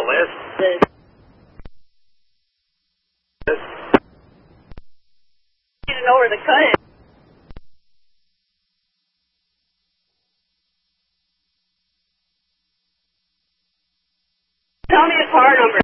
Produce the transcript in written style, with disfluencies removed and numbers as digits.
list. You know where to cut it. Tell me the car number.